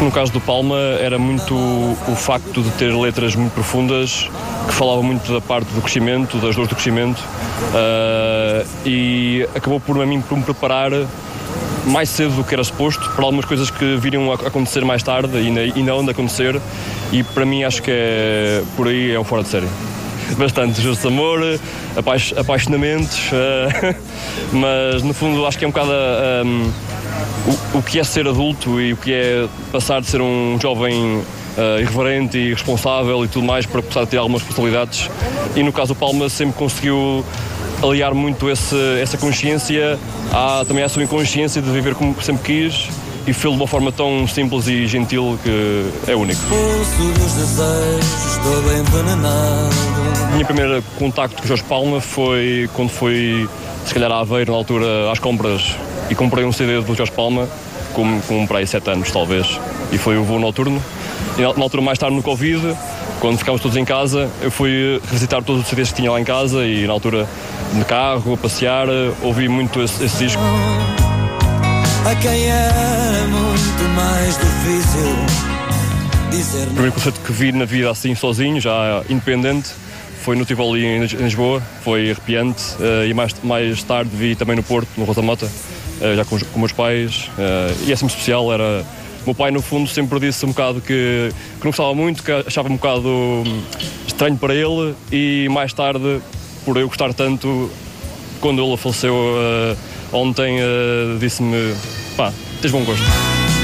que no caso do Palma era muito o facto de ter letras muito profundas, que falavam muito da parte do crescimento, das dores do crescimento, e acabou por me preparar mais cedo do que era suposto para algumas coisas que viriam a acontecer mais tarde e não de acontecer, e para mim acho que por aí é um fora de série. Bastante justo amor, apaixonamentos, mas no fundo acho que é um bocado o que é ser adulto e o que é passar de ser um jovem irreverente e responsável e tudo mais para começar a ter algumas responsabilidades. E no caso o Palma sempre conseguiu aliar muito essa consciência também à sua inconsciência de viver como sempre quis, e fê-lo de uma forma tão simples e gentil que é único. O meu primeiro contacto com o Jorge Palma foi quando fui, se calhar, a Aveiro, na altura, às compras, e comprei um CD do Jorge Palma, com para aí 7 anos, talvez, e foi o Voo Noturno. E na altura, mais tarde, no Covid, quando ficámos todos em casa, eu fui revisitar todos os CDs que tinha lá em casa, e na altura, de carro, a passear, ouvi muito esse disco. A quem era muito mais difícil dizer. O primeiro concerto que vi na vida assim sozinho, já independente, foi no Tivoli em Lisboa, foi arrepiante, e mais tarde vi também no Porto, no Rosa Mota, já com meus pais, e é sempre especial. O meu pai, no fundo, sempre disse um bocado que não gostava muito, que achava um bocado estranho para ele, e mais tarde, por eu gostar tanto, quando ele faleceu ontem, disse-me: pá, tens bom gosto.